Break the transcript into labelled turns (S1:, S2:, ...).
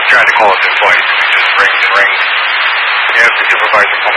S1: tried to call it twice. It just rings and rings. You have the supervisor